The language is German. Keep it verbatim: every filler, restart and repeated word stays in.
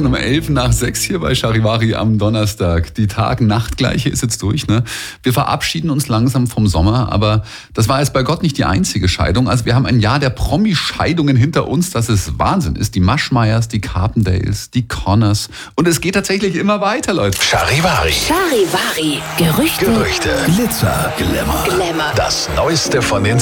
um elf nach sechs hier bei Charivari am Donnerstag. Die Tag-Nacht-Gleiche ist jetzt durch, ne? Wir verabschieden uns langsam vom Sommer, aber das war jetzt bei Gott nicht die einzige Scheidung. Also wir haben ein Jahr der Promi-Scheidungen hinter uns, das ist Wahnsinn ist. Die Maschmeyers, die Carpendales, die Connors. Und es geht tatsächlich immer weiter, Leute. Charivari. Charivari. Gerüchte. Gerüchte. Glitzer, Glamour. Glamour. Das Neueste von den